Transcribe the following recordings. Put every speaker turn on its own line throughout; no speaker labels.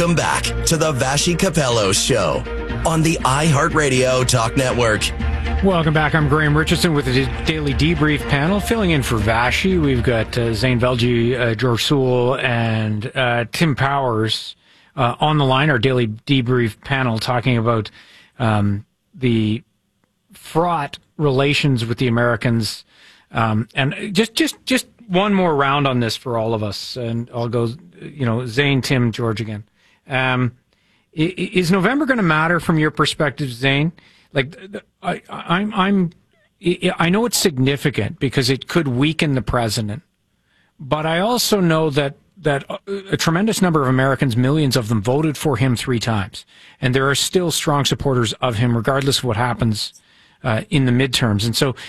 Welcome back to the Vassy Capello Show on the iHeartRadio Talk Network.
Welcome back. I'm Graham Richardson with the Daily Debrief panel. Filling in for Vassy, we've got Zane Velji, George Sewell, and Tim Powers on the line, our Daily Debrief panel, talking about the fraught relations with the Americans. And just one more round on this for all of us. And I'll go, Zane, Tim, George again. Is November going to matter from your perspective, Zane? Like, I know it's significant because it could weaken the president, but I also know that a tremendous number of Americans, millions of them, voted for him 3 times, and there are still strong supporters of him, regardless of what happens in the midterms. And so,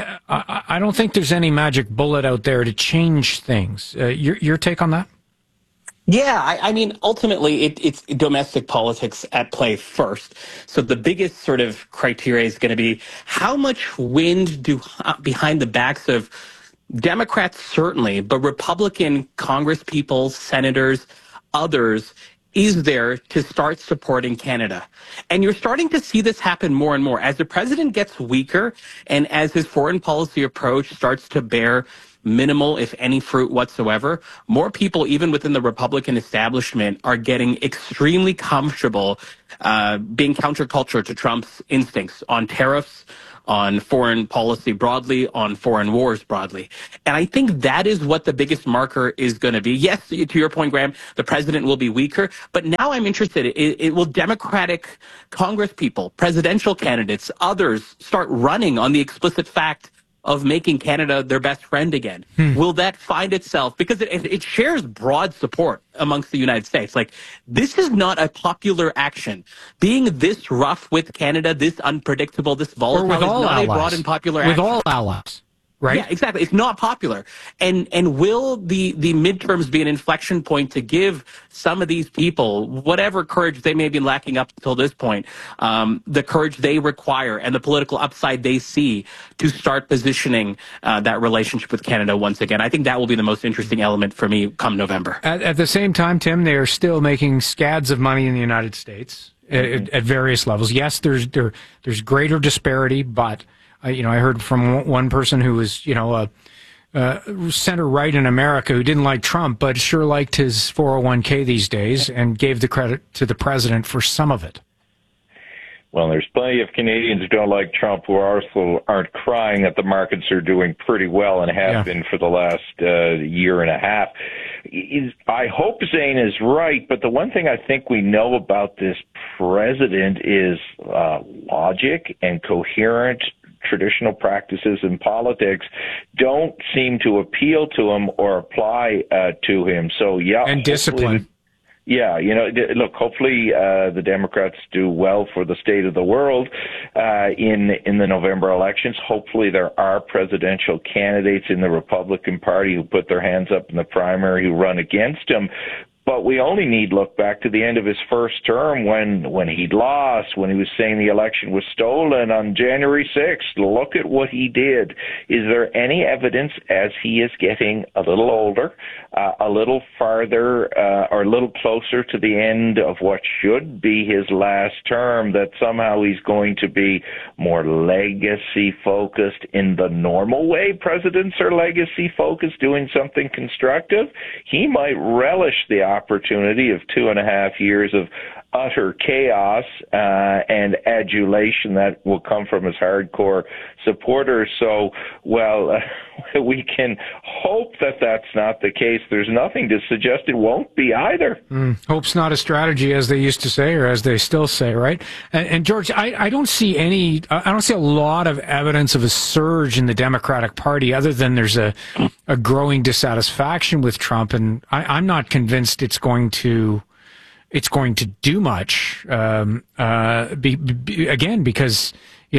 I don't think there's any magic bullet out there to change things. Your take on that?
Yeah, I mean, ultimately, it's domestic politics at play first. So the biggest sort of criteria is going to be how much wind behind the backs of Democrats, certainly, but Republican congresspeople, senators, others, is there to start supporting Canada. And you're starting to see this happen more and more. As the president gets weaker and as his foreign policy approach starts to bear minimal, if any, fruit whatsoever, more people, even within the Republican establishment, are getting extremely comfortable being counterculture to Trump's instincts on tariffs, on foreign policy broadly, on foreign wars broadly. And I think that is what the biggest marker is going to be. Yes, to your point, Graham, the president will be weaker, but now I'm interested, it will Democratic Congress people, presidential candidates, others start running on the explicit fact of making Canada their best friend again? Will that find itself, because it shares broad support amongst the United States. Like, this is not a popular action. Being this rough with Canada, this unpredictable, this volatile, is not a broad and popular action.
With all allies, right?
Yeah, exactly. It's not popular. And will the midterms be an inflection point to give some of these people, whatever courage they may have been lacking up until this point, the courage they require and the political upside they see to start positioning that relationship with Canada once again? I think that will be the most interesting element for me come November.
At the same time, Tim, they are still making scads of money in the United States at various levels. Yes, there's greater disparity, but I heard from one person who was, center right in America who didn't like Trump, but sure liked his 401k these days and gave the credit to the president for some of it.
Well, there's plenty of Canadians who don't like Trump who also aren't crying that the markets are doing pretty well and have been for the last year and a half. I hope Zane is right, but the one thing I think we know about this president is logic and coherent traditional practices in politics don't seem to appeal to him or apply to him. So,
and discipline.
Yeah, look, hopefully the Democrats do well for the state of the world in the November elections. Hopefully there are presidential candidates in the Republican Party who put their hands up in the primary who run against him. But we only need look back to the end of his first term when he'd lost, when he was saying the election was stolen on January 6th. Look at what he did. Is there any evidence as he is getting a little older, a little farther or a little closer to the end of what should be his last term, that somehow he's going to be more legacy-focused in the normal way presidents are legacy-focused, doing something constructive? He might relish the opportunity of 2.5 years of utter chaos and adulation that will come from his hardcore supporters. So, we can hope that that's not the case. There's nothing to suggest it won't be either.
Hope's not a strategy, as they used to say, or as they still say, right? And George, I don't see a lot of evidence of a surge in the Democratic Party, other than there's a growing dissatisfaction with Trump, and I'm not convinced it's going to do much. Again, because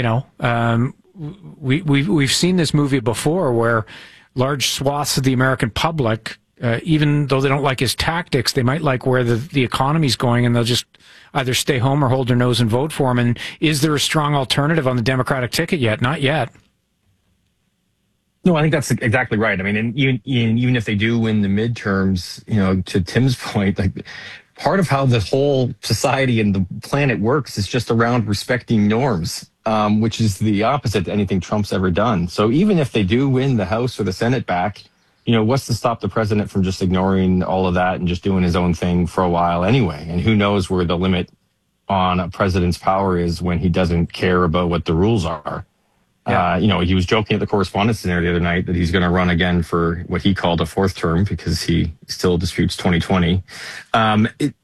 we've seen this movie before, where large swaths of the American public, even though they don't like his tactics, they might like where the economy's going, and they'll just either stay home or hold their nose and vote for him. And is there a strong alternative on the Democratic ticket yet? Not yet.
No, I think that's exactly right. I mean, and even if they do win the midterms, to Tim's point, like, part of how the whole society and the planet works is just around respecting norms, which is the opposite to anything Trump's ever done. So even if they do win the House or the Senate back, what's to stop the president from just ignoring all of that and just doing his own thing for a while anyway? And who knows where the limit on a president's power is when he doesn't care about what the rules are. Yeah. He was joking at the Correspondents' Dinner the other night that he's going to run again for what he called a fourth term because he still disputes 2020. How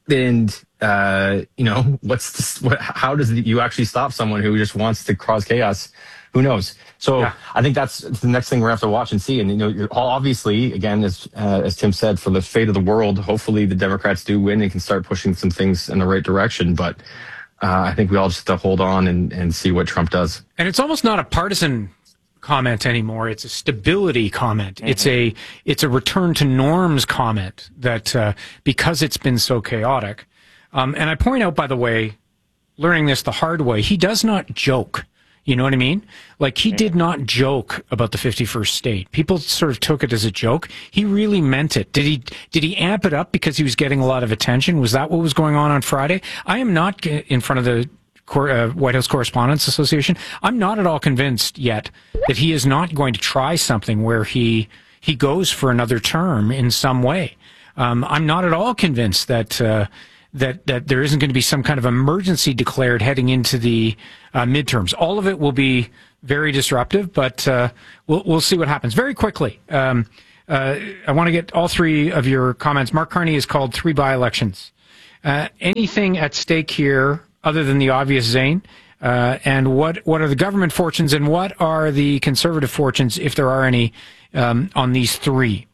does you actually stop someone who just wants to cause chaos? Who knows? So yeah. I think that's the next thing we're going to have to watch and see. And, you're obviously, again, as Tim said, for the fate of the world, hopefully the Democrats do win and can start pushing some things in the right direction. But I think we all just have to hold on and see what Trump does. And
it's almost not a partisan comment anymore. It's a stability comment. Mm-hmm. It's a return to norms comment that because it's been so chaotic. And I point out, by the way, learning this the hard way, he does not joke. You know what I mean? Like, he did not joke about the 51st state. People sort of took it as a joke. He really meant it. Did he amp it up because he was getting a lot of attention? Was that what was going on Friday? I am not in front of the White House Correspondents Association. I'm not at all convinced yet that he is not going to try something where he goes for another term in some way. I'm not at all convinced that there isn't going to be some kind of emergency declared heading into the midterms. All of it will be very disruptive, but we'll see what happens. Very quickly, I want to get all three of your comments. Mark Carney has called 3 by-elections. Anything at stake here other than the obvious, Zane? And what are the government fortunes and what are the conservative fortunes, if there are any, on these 3?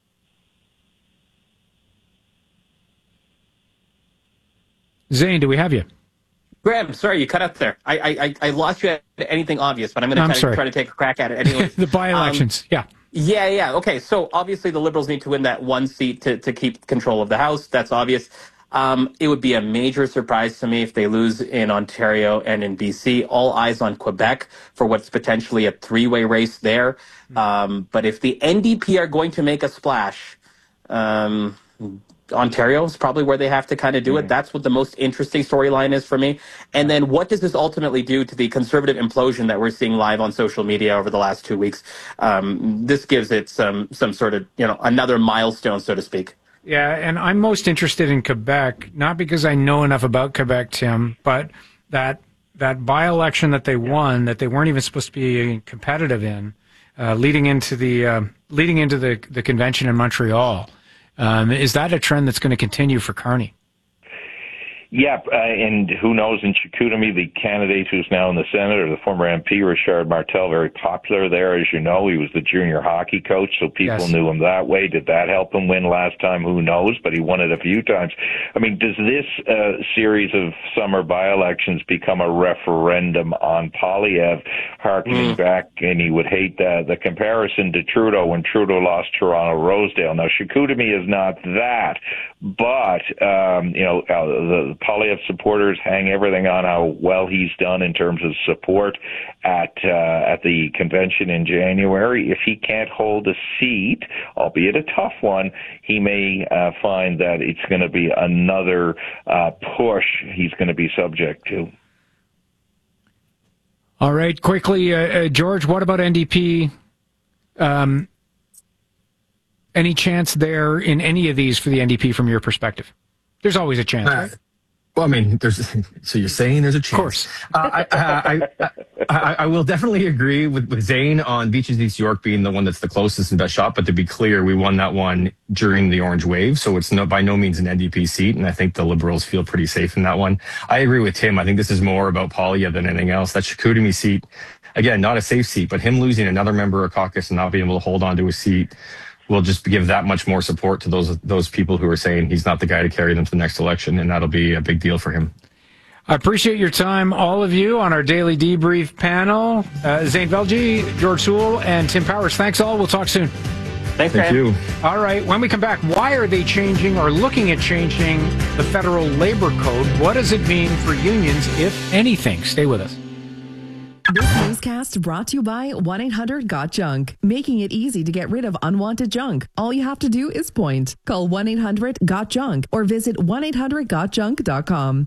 Zane, do we have you?
Graham, sorry, you cut out there. I lost you at anything obvious, but I'm going to try to take a crack at it anyway.
The by-elections, yeah.
Yeah. Okay, so obviously the Liberals need to win that 1 seat to keep control of the House. That's obvious. It would be a major surprise to me if they lose in Ontario and in BC. All eyes on Quebec for what's potentially a 3-way race there. But if the NDP are going to make a splash, Ontario is probably where they have to kind of do it. That's what the most interesting storyline is for me. And then what does this ultimately do to the conservative implosion that we're seeing live on social media over the last 2 weeks? This gives it some sort of, another milestone, so to speak.
Yeah, and I'm most interested in Quebec, not because I know enough about Quebec, Tim, but that by-election that they won, that they weren't even supposed to be competitive in, leading into the convention in Montreal. Is that a trend that's going to continue for Carney?
Yeah, and who knows, in Chicoutimi, the candidate who's now in the Senate, or the former MP, Richard Martel, very popular there, as you know. He was the junior hockey coach, so people knew him that way. Did that help him win last time? Who knows, but he won it a few times. I mean, does this series of summer by-elections become a referendum on Poilievre, harkening back, and he would hate the comparison to Trudeau when Trudeau lost Toronto-Rosedale. Now, Chicoutimi is not that, but, the Poilievre supporters hang everything on how well he's done in terms of support at the convention in January. If he can't hold a seat, albeit a tough one, he may find that it's going to be another push he's going to be subject to.
All right, quickly, George, what about NDP? Any chance there in any of these for the NDP from your perspective? There's always a chance, right?
Well, I mean, so you're saying there's a chance.
Of course.
I will definitely agree with Zane on Beaches East York being the one that's the closest and best shot. But to be clear, we won that one during the Orange Wave. So it's by no means an NDP seat. And I think the Liberals feel pretty safe in that one. I agree with Tim. I think this is more about Poilievre than anything else. That Chicoutimi seat, again, not a safe seat, but him losing another member of caucus and not being able to hold on to a seat will just give that much more support to those people who are saying he's not the guy to carry them to the next election, and that'll be a big deal for him.
I appreciate your time, all of you, on our daily debrief panel. Zane Velji, George Sewell, and Tim Powers. Thanks all. We'll talk soon.
Thank
you.
All right. When we come back, why are they changing or looking at changing the federal labor code? What does it mean for unions, if anything? Stay with us.
This news Newscast brought to you by 1-800-GOT-JUNK, making it easy to get rid of unwanted junk. All you have to do is point. Call 1-800-GOT-JUNK or visit 1-800-GOTJUNK.com.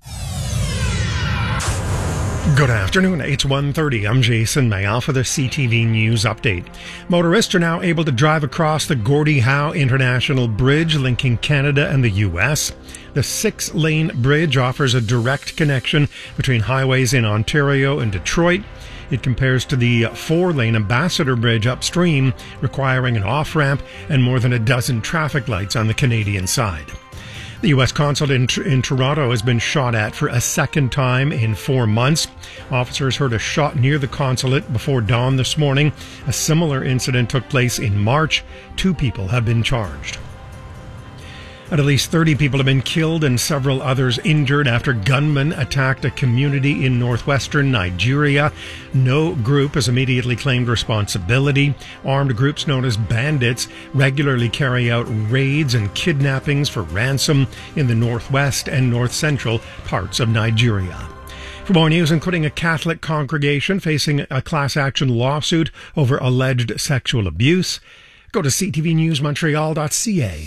Good afternoon, it's 1:30. I'm Jason Mayall for the CTV News Update. Motorists are now able to drive across the Gordie Howe International Bridge linking Canada and the U.S. The 6-lane bridge offers a direct connection between highways in Ontario and Detroit. It compares to the 4-lane Ambassador Bridge upstream, requiring an off-ramp and more than a dozen traffic lights on the Canadian side. The U.S. consulate in Toronto has been shot at for a second time in 4 months. Officers heard a shot near the consulate before dawn this morning. A similar incident took place in March. 2 people have been charged. At least 30 people have been killed and several others injured after gunmen attacked a community in northwestern Nigeria. No group has immediately claimed responsibility. Armed groups known as bandits regularly carry out raids and kidnappings for ransom in the northwest and north-central parts of Nigeria. For more news, including a Catholic congregation facing a class action lawsuit over alleged sexual abuse, go to ctvnewsmontreal.ca.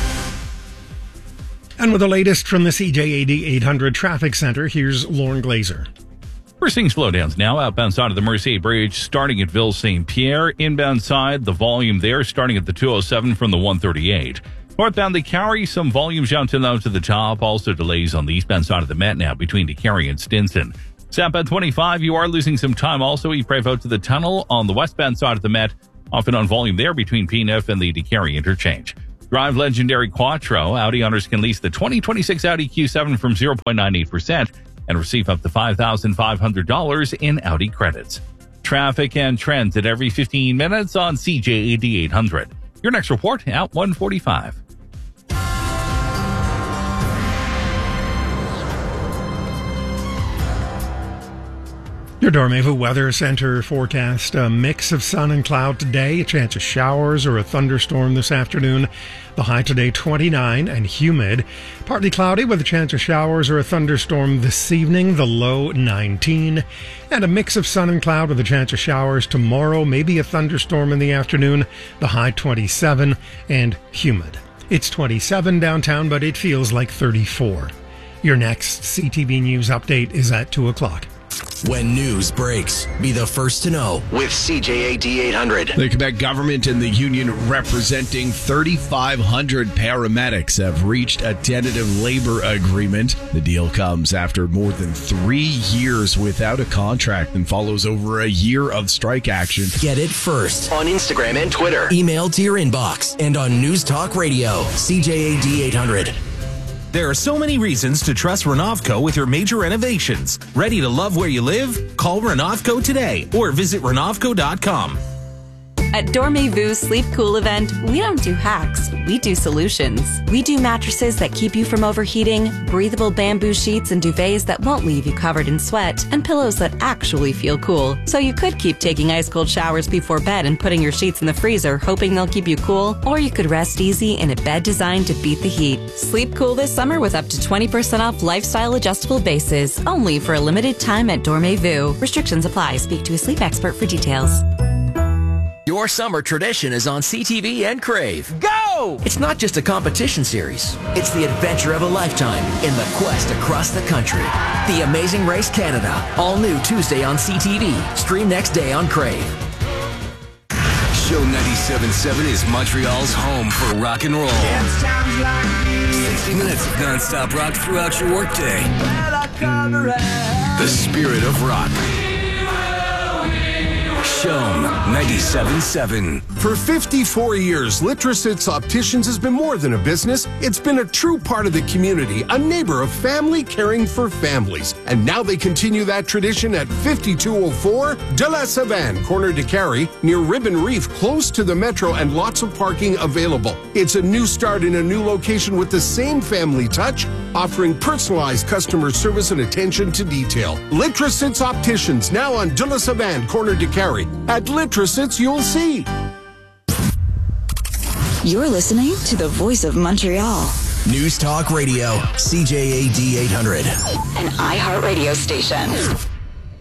And with the latest from the CJAD 800 Traffic Center, here's Lauren Glazer.
We're seeing slowdowns now outbound side of the Mercier Bridge, starting at Ville St. Pierre. Inbound side, the volume there starting at the 207 from the 138. Northbound, they carry some volumes down to the top. Also delays on the eastbound side of the Met now between DeCarry and Stinson. Southbound 25, you are losing some time. Also, Ypres out to the tunnel on the westbound side of the Met. Often on volume there between P9 and the DeCarry interchange. Drive legendary Quattro. Audi owners can lease the 2026 Audi Q7 from 0.98% and receive up to $5,500 in Audi credits. Traffic and trends at every 15 minutes on CJAD 800. Your next report at 1:45.
Your Dormevu Weather Center forecast: a mix of sun and cloud today, a chance of showers or a thunderstorm this afternoon. The high today 29 and humid. Partly cloudy with a chance of showers or a thunderstorm this evening, the low 19. And a mix of sun and cloud with a chance of showers tomorrow, maybe a thunderstorm in the afternoon, the high 27 and humid. It's 27 downtown, but it feels like 34. Your next CTV News update is at 2 o'clock.
When news breaks, be the first to know with CJAD 800.
The Quebec government and the union representing 3,500 paramedics have reached a tentative labor agreement. The deal comes after more than 3 years without a contract and follows over a year of strike action.
Get it first on Instagram and Twitter. Email to your inbox and on News Talk Radio, CJAD 800.
There are so many reasons to trust Renovco with your major renovations. Ready to love where you live? Call Renovco today or visit Renovco.com.
At Dormevu Sleep Cool event, we don't do hacks, we do solutions. We do mattresses that keep you from overheating, breathable bamboo sheets and duvets that won't leave you covered in sweat, and pillows that actually feel cool. So you could keep taking ice-cold showers before bed and putting your sheets in the freezer, hoping they'll keep you cool, or you could rest easy in a bed designed to beat the heat. Sleep cool this summer with up to 20% off lifestyle adjustable bases, only for a limited time at Dormevu. Restrictions apply. Speak to a sleep expert for details.
Your summer tradition is on CTV and Crave.
Go!
It's not just a competition series. It's the adventure of a lifetime in the quest across the country. The Amazing Race Canada. All new Tuesday on CTV. Stream next day on Crave.
Show 97.7 is Montreal's home for rock and roll. 60 minutes of non-stop rock throughout your workday. The spirit of rock. Shown 97.7.
For 54 years, Litrositz Opticians has been more than a business. It's been a true part of the community, a neighbor of family caring for families. And now they continue that tradition at 5204 de la Savane, corner DeCarry, near Ribbon Reef, close to the metro and lots of parking available. It's a new start in a new location with the same family touch, offering personalized customer service and attention to detail. Litrositz Opticians, now on de la Savane, corner DeCarry. At Litrositz, you'll see.
You're listening to the Voice of Montreal.
News Talk Radio, CJAD 800.
An iHeart radio station.